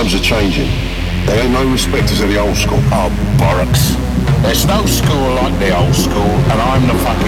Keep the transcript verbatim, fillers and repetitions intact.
times are changing. They ain't no respecters of the old school. Oh, bollocks. There's no school like the old school, and I'm the fucking